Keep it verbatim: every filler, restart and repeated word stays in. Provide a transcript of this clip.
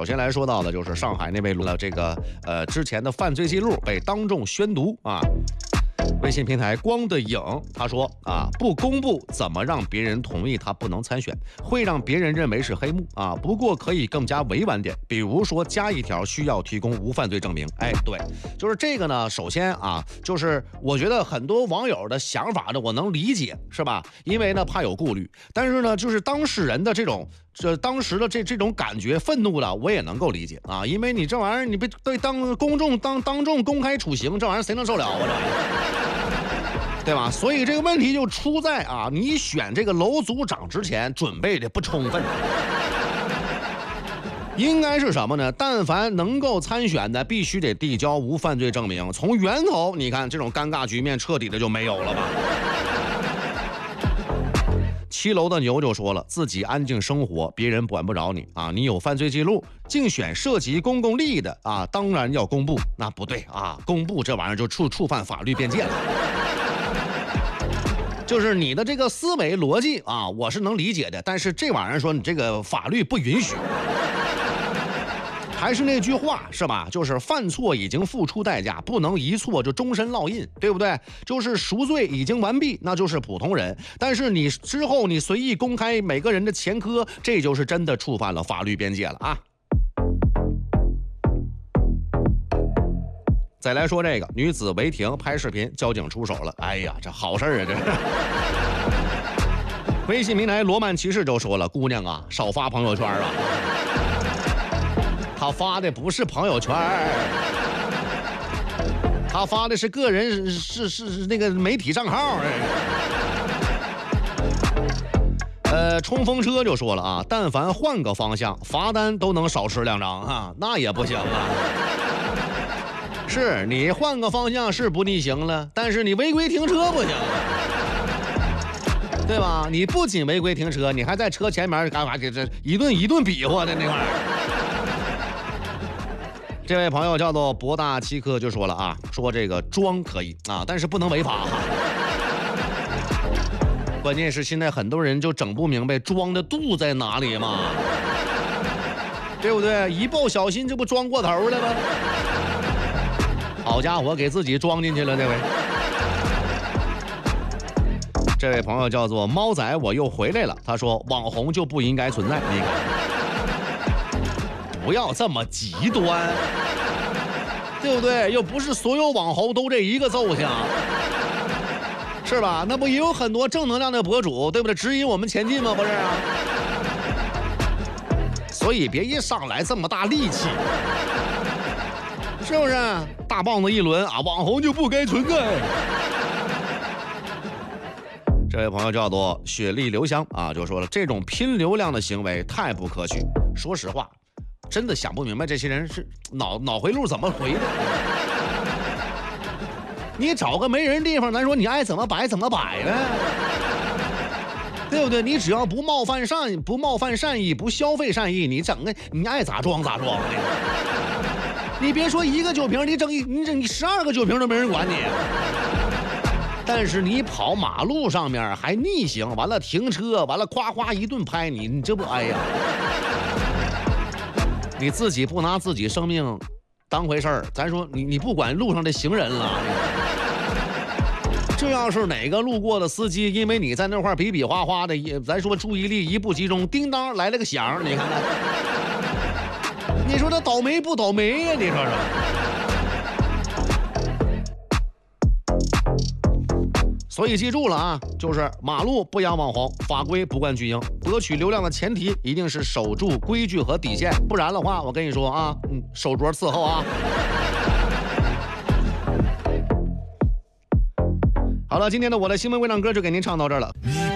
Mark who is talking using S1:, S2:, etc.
S1: 首先来说到的就是上海那位了这个呃之前的犯罪记录被当众宣读啊。微信平台光的影他说啊，不公布怎么让别人同意他不能参选，会让别人认为是黑幕啊。不过可以更加委婉点，比如说加一条需要提供无犯罪证明。哎，对，就是这个呢。首先啊，就是我觉得很多网友的想法呢，我能理解，是吧？因为呢怕有顾虑，但是呢，就是当事人的这种这当时的这这种感觉愤怒的，我也能够理解啊。因为你这玩意儿你被被当公众当当众公开处刑，这玩意儿谁能受了啊？这玩意儿。对吧？所以这个问题就出在啊，你选这个楼组长之前准备的不充分。应该是什么呢？但凡能够参选的，必须得递交无犯罪证明。从源头，你看这种尴尬局面彻底的就没有了吧？七楼的牛就说了，自己安静生活，别人管不着你啊！你有犯罪记录，竞选涉及公共利益的啊，当然要公布。那不对啊，公布这玩意儿就触触犯法律边界了。就是你的这个思维逻辑啊，我是能理解的，但是这玩意儿说你这个法律不允许。还是那句话是吧？就是犯错已经付出代价，不能一错就终身烙印，对不对？就是赎罪已经完毕，那就是普通人。但是你之后你随意公开每个人的前科，这就是真的触犯了法律边界了啊！再来说这个女子违停拍视频，交警出手了。哎呀，这好事啊！这微信平台罗曼骑士就说了，姑娘啊，少发朋友圈啊。他发的不是朋友圈，他发的是个人是是是那个媒体账号。呃，冲锋车就说了啊，但凡换个方向，罚单都能少吃两张啊，那也不行啊。是你换个方向是不逆行了，但是你违规停车不行了，对吧？你不仅违规停车，你还在车前面干嘛？这这一顿一顿比划的那块儿。这位朋友叫做博大七科就说了啊，说这个装可以啊，但是不能违法。关键是现在很多人就整不明白装的度在哪里嘛，对不对？一不小心这不装过头了吗？好家伙，给自己装进去了，这位。这位朋友叫做猫仔，我又回来了。他说网红就不应该存在，你看，不要这么极端，对不对？又不是所有网红都这一个奏相，是吧？那不也有很多正能量的博主，对不对？指引我们前进吗？不是啊。所以别一上来这么大力气，是不是？大棒子一轮啊，网红就不该存在。这位朋友叫做雪莉留香啊，就说了，这种拼流量的行为太不可取。说实话，真的想不明白这些人是脑脑回路怎么回的。你找个没人地方，咱说你爱怎么摆怎么摆呗，对不对？你只要不冒犯善不冒犯善意，不消费善意，你整个你爱咋装咋装。你别说一个酒瓶，你整一你整你十二个酒瓶都没人管你。但是你跑马路上面还逆行，完了停车，完了夸夸一顿拍你，你这不哎呀？你自己不拿自己生命当回事儿，咱说你你不管路上的行人了。这要是哪个路过的司机，因为你在那块比比划划的，咱说注意力一不集中，叮当来了个响，你看看，你说他倒霉不倒霉呀？你说说。所以记住了啊，就是马路不养网红，法规不冠巨婴。博取流量的前提一定是守住规矩和底线，不然的话，我跟你说啊，嗯，手镯伺候啊。好了，今天的我的新闻会唱歌就给您唱到这儿了。